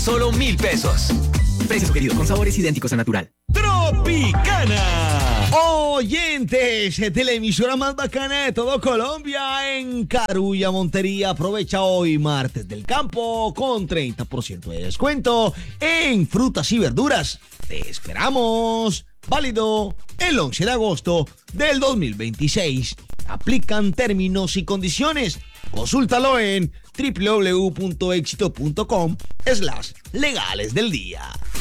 Solo 1,000 pesos. Precio sugerido con sabores idénticos a natural. Tropicana. Oyentes de la emisora más bacana de todo Colombia, en Carulla, Montería. Aprovecha hoy martes del campo con 30% de descuento en frutas y verduras. Te esperamos. Válido el 11 de agosto del 2026. Aplican términos y condiciones. Consúltalo en www.exito.com/legales del día.